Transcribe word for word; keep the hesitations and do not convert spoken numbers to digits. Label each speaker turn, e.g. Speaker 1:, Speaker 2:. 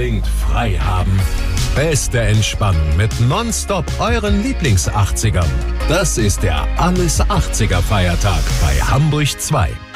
Speaker 1: klingt frei haben. Beste Entspannung mit Nonstop euren Lieblings-achtzigern. Das ist der Alles achtziger Feiertag bei Hamburg zwei.